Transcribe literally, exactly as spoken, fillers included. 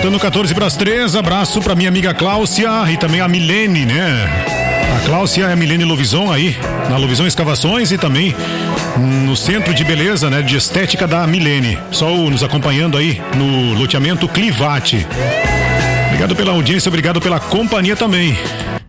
Faltando quatorze para as três, abraço para minha amiga Cláudia e também a Milene, né? A Cláudia e a Milene Lovison aí, na Lovison Escavações e também no Centro de Beleza, né? De Estética da Milene. Só nos acompanhando aí no loteamento Clivate. Obrigado pela audiência, obrigado pela companhia também.